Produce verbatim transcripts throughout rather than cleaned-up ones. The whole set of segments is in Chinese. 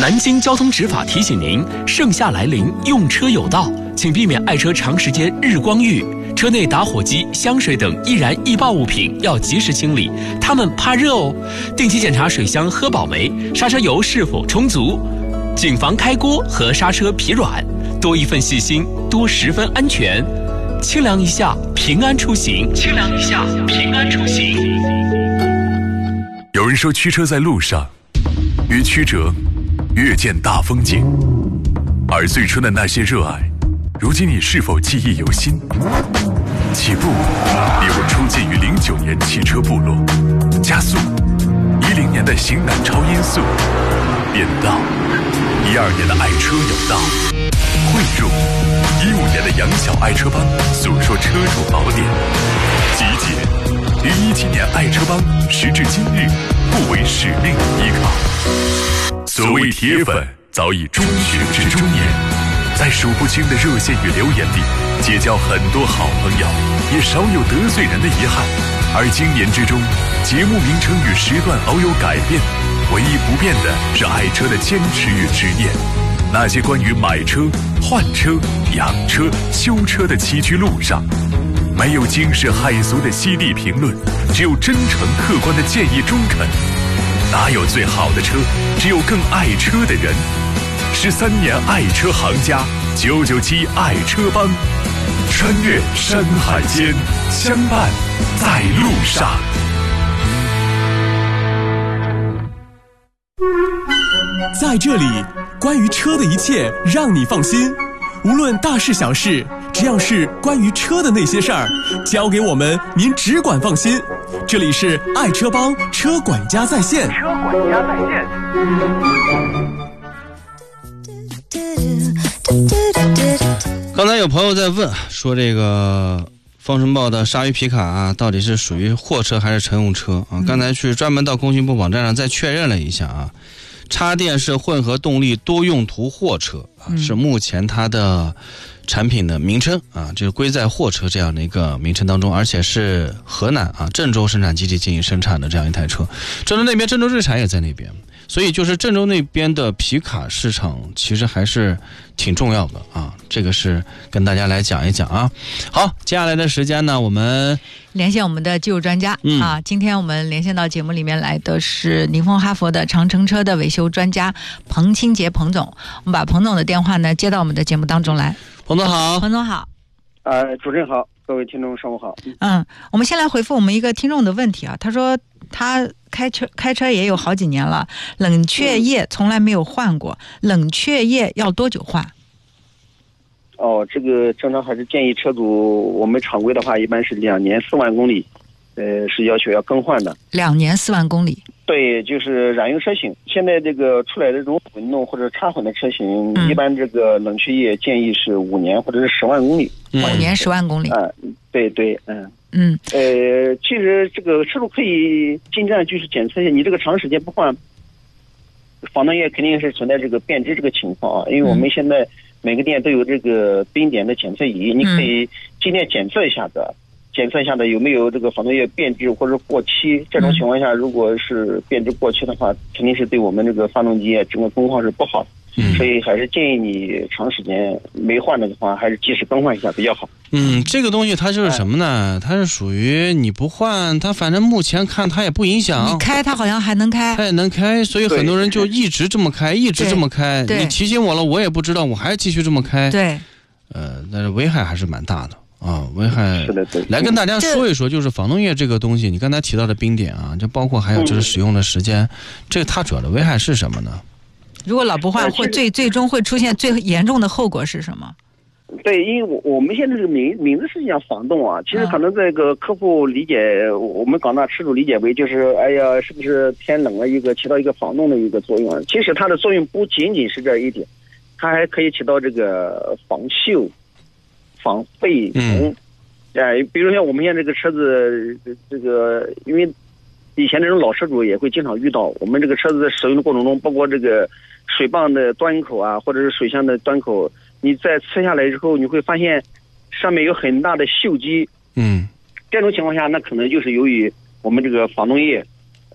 南京交通执法提醒您：盛夏来临，用车有道，请避免爱车长时间日光浴。车内打火机、香水等易燃易爆物品要及时清理，它们怕热哦。定期检查水箱喝饱没，刹车油是否充足，谨防开锅和刹车疲软。多一份细心，多十分安全。清凉一下，平安出行。清凉一下，平安出行。 有人说，驱车在路上，越曲折，越见大风景。而最初的那些热爱，如今你是否记忆犹新？起步，你我初见于零九年汽车部落；加速，一零年的型男超音速；变道，一二年的爱车有道；汇入，一五年的杨小爱车帮诉说车主宝典；集结，零一几年爱车帮时至今日不为使命依靠。所谓铁粉，早已中学至中年。在数不清的热线与留言里，结交很多好朋友，也少有得罪人的遗憾。而今年之中，节目名称与时段偶有改变，唯一不变的是爱车的坚持与执念。那些关于买车、换车、养车、修车的崎岖路上，没有惊世骇俗的犀利评论，只有真诚客观的建议中肯。哪有最好的车，只有更爱车的人。十三年爱车行家，九九七爱车帮，穿越山海间，相伴在路上。 在这里，关于车的一切让你放心，无论大事小事，只要是关于车的那些事儿，交给我们，您只管放心。这里是爱车帮车管家在线。车管家在线。 刚才有朋友在问说，这个方程豹的鲨鱼皮卡啊，到底是属于货车还是乘用车啊？刚才去专门到工信部网站上再确认了一下啊，插电式混合动力多用途货车啊，是目前它的产品的名称啊，就是归在货车这样的一个名称当中，而且是河南啊郑州生产基地进行生产的这样一台车。郑州那边郑州日产也在那边，所以就是郑州那边的皮卡市场其实还是挺重要的啊，这个是跟大家来讲一讲啊。好，接下来的时间呢，我们连线我们的技术专家、嗯、啊。今天我们连线到节目里面来的是宁风哈佛的长城车的维修专家彭清杰彭总，我们把彭总的电话呢接到我们的节目当中来。 彭总好。 彭总好。 呃，主持人好，各位听众上午好。 嗯，我们先来回复我们一个听众的问题啊，他说他开车开车也有好几年了，冷却液从来没有换过，冷却液要多久换？ 哦，这个正常还是建议车主，我们常规的话一般是两年四万公里，呃，是要求要更换的。 两年四万公里。对， 就是燃油车型，现在这个出来的这种混动或者插混的车型、嗯、一般这个冷却液建议是五年或者是十万公里。 五年十万公里。 啊、嗯，对对，嗯嗯， 呃，其实这个车主可以尽量就是检测一下，你这个长时间不换，防冻液肯定是存在这个变质这个情况啊，因为我们现在每个店都有这个冰点的检测仪，你可以尽量检测一下的。检测一下的有没有这个防冻液变质或者过期，这种情况下如果是变质过期的话，肯定是对我们这个发动机整个工况是不好的、嗯、所以还是建议你长时间没换的话还是及时更换一下比较好。 嗯，这个东西它就是什么呢、哎、它是属于你不换它反正目前看它也不影响， 你开它好像还能开， 它也能开，所以很多人就一直这么开一直这么开，你提醒我了我也不知道，我还继续这么开。 对， 呃，但是危害还是蛮大的啊，危害。 是的，对。 来跟大家说一说，就是防冻液这个东西，你刚才提到的冰点啊，就包括还有就是使用的时间，嗯、这个它主要的危害是什么呢？ 如果老不换，会最最终会出现最严重的后果是什么？ 对，因为我我们现在这个名名字是讲防冻啊，其实可能这个客户理解，嗯、我们广大车主理解为就是，哎呀，是不是天冷了一个起到一个防冻的一个作用啊？其实它的作用不仅仅是这一点，它还可以起到这个防锈。防沸腾，哎，比如像我们现在这个车子，这个因为以前这种老车主也会经常遇到，我们这个车子在使用的过程中，包括这个水泵的端口啊，或者是水箱的端口，你在测下来之后，你会发现上面有很大的锈迹。 嗯， 这种情况下，那可能就是由于我们这个防冻液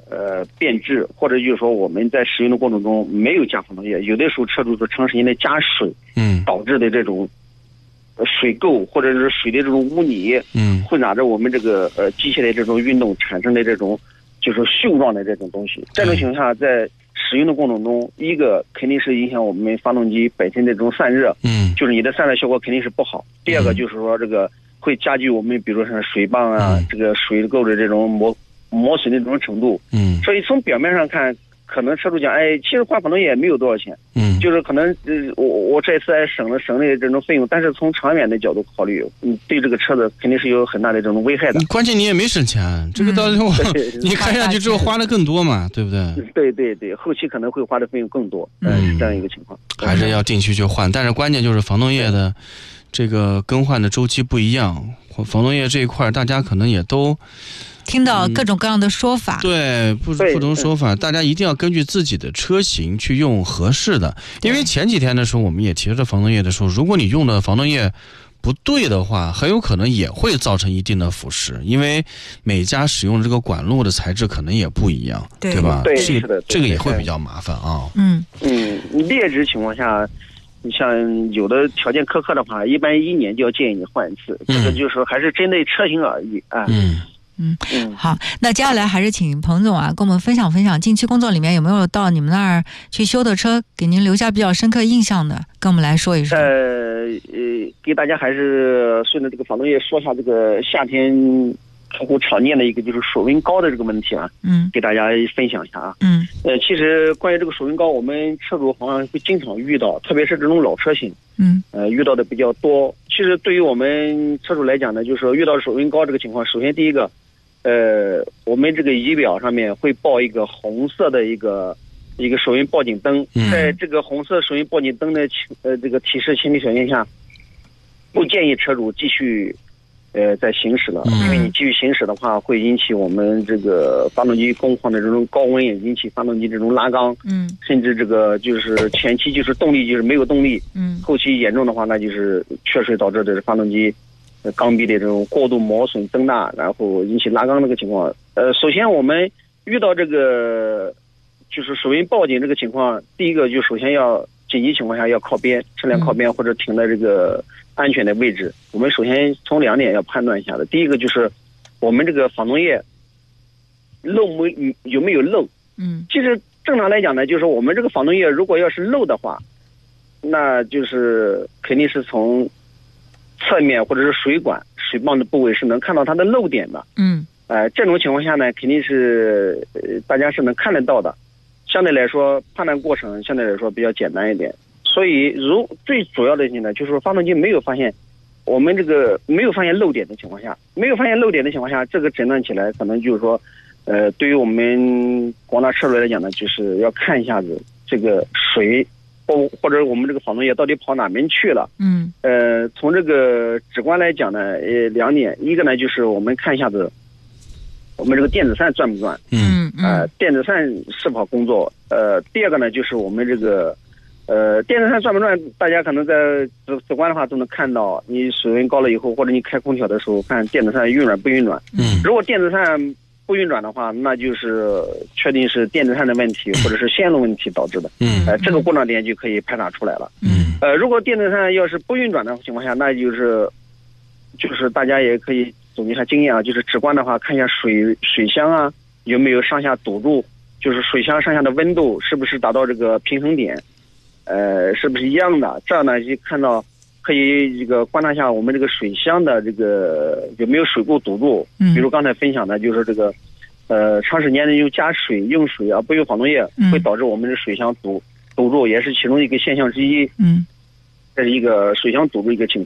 呃变质，或者就是说我们在使用的过程中没有加防冻液，有的时候车主是长时间的加水， 嗯， 导致的这种水垢或者是水的这种污泥， 嗯， 混杂着我们这个呃机械的这种运动产生的这种就是锈状的这种东西。这种情况下，在使用的过程中，一个肯定是影响我们发动机本身的这种散热， 嗯， 就是你的散热效果肯定是不好。第二个就是说这个会加剧我们比如说像水泵啊、嗯、这个水垢的这种磨磨损的这种程度。 嗯， 所以从表面上看，可能车主讲，哎，其实换防冻液没有多少钱， 嗯， 就是可能呃我我这次还省了省了这种费用，但是从长远的角度考虑，嗯，对这个车子肯定是有很大的这种危害的。 关键你也没省钱，这个到时候、嗯、你开下去之后花的更多嘛，对不对？ 对对对，后期可能会花的费用更多，嗯、呃，是这样一个情况。 还是要定期去换，但是关键就是防冻液的这个更换的周期不一样，防冻液这一块大家可能也都听到各种各样的说法， 嗯、对，不不同说法，大家一定要根据自己的车型去用合适的。因为前几天的时候，我们也提了防冻液的时候，如果你用的防冻液不对的话，很有可能也会造成一定的腐蚀，因为每家使用这个管路的材质可能也不一样， 对, 对吧？ 对， 这个这个也会比较麻烦啊。嗯嗯，劣质情况下。你像有的条件苛刻的话，一般一年就要建议你换一次，嗯、这个就是还是针对车型而已啊。 嗯嗯嗯，好，那接下来还是请彭总啊，跟我们分享分享近期工作里面有没有到你们那儿去修的车，给您留下比较深刻印象的，跟我们来说一说。 呃呃，给大家还是顺着这个防冻液说一下这个夏天客户常见的一个就是水温高的这个问题啊， 嗯， 给大家分享一下啊。 嗯， 呃，其实关于这个水温高，我们车主好像会经常遇到，特别是这种老车型， 嗯， 呃，遇到的比较多。其实对于我们车主来讲呢，就是说遇到水温高这个情况，首先第一个，呃，我们这个仪表上面会报一个红色的一个一个水温报警灯， 嗯、 在这个红色水温报警灯的呃这个提示前提条件下，不建议车主继续。呃，在行驶了，因为你继续行驶的话，会引起我们这个发动机工况的这种高温，也引起发动机这种拉缸， 嗯， 甚至这个就是前期就是动力就是没有动力， 嗯， 后期严重的话，那就是缺水导致的发动机缸壁的这种过度磨损增大，然后引起拉缸这个情况。呃，首先我们遇到这个就是水温报警这个情况，第一个就首先要紧急情况下要靠边，车辆靠边或者停在这个安全的位置。我们首先从两点要判断一下的，第一个就是我们这个防冻液漏没有没有漏。 嗯， 其实正常来讲呢，就是我们这个防冻液如果要是漏的话，那就是肯定是从侧面或者是水管水泵的部位是能看到它的漏点的。 嗯， 呃，这种情况下呢，肯定是呃大家是能看得到的，相对来说判断过程相对来说比较简单一点。所以如最主要的呢，就是说发动机没有发现我们这个没有发现漏点的情况下，没有发现漏点的情况下，这个诊断起来可能就是说，呃，对于我们广大车主来讲呢，就是要看一下子这个水或或者我们这个防冻液到底跑哪边去了。 嗯， 呃，从这个直观来讲呢，呃，两点，一个呢就是我们看一下子我们这个电子扇转不转， 嗯嗯， 呃，电子扇是否工作，呃，第二个呢就是我们这个。呃，电子扇转不转，大家可能在直直观的话都能看到，你水温高了以后，或者你开空调的时候，看电子扇运转不运转。 嗯， 如果电子扇不运转的话，那就是确定是电子扇的问题，或者是线路问题导致的。 嗯， 呃，这个故障点就可以排查出来了。 嗯， 呃，如果电子扇要是不运转的情况下，那就是就是大家也可以总结一下经验啊，就是直观的话看一下水水箱啊有没有上下堵住，就是水箱上下的温度是不是达到这个平衡点。呃，是不是一样的？这样呢，就看到可以这个观察一下我们这个水箱的这个有没有水垢堵住。 嗯， 比如刚才分享的，就是这个，呃，长时间的用加水用水啊，不用防冻液，会导致我们的水箱堵堵住，也是其中一个现象之一。 嗯， 这是一个水箱堵住一个情况。